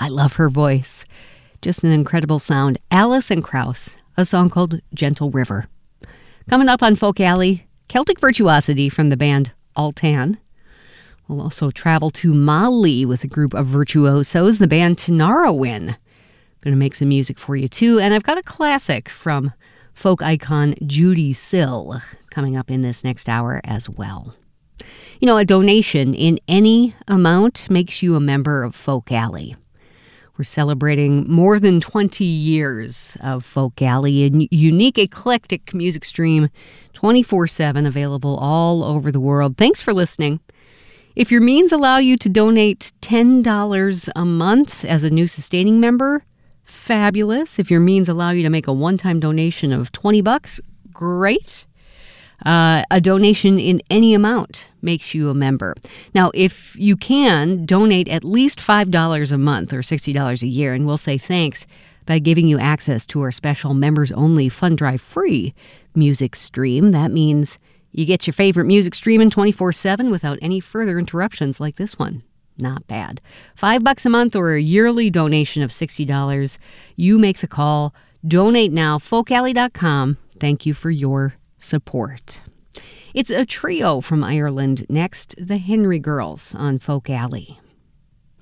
I love her voice. Just an incredible sound. Alison Krauss, a song called Gentle River. Coming up on Folk Alley, Celtic Virtuosity from the band Altan. We'll also travel to Mali with a group of virtuosos, the band Tinariwen. Going to make some music for you, too. And I've got a classic from folk icon Judy Sill coming up in this next hour as well. You know, a donation in any amount makes you a member of Folk Alley. We're celebrating more than 20 years of Folk Alley, a unique, eclectic music stream, 24/7, available all over the world. Thanks for listening. If your means allow you to donate $10 a month as a new sustaining member, fabulous. If your means allow you to make a one-time donation of $20, great. A donation in any amount makes you a member. Now, if you can, donate at least $5 a month or $60 a year, and we'll say thanks by giving you access to our special members-only Fund Drive free music stream. That means you get your favorite music streaming 24/7 without any further interruptions like this one. Not bad. $5 a month or a yearly donation of $60. You make the call. Donate now. folkalley.com. Thank you for your support. It's a trio from Ireland next, the Henry Girls on Folk Alley.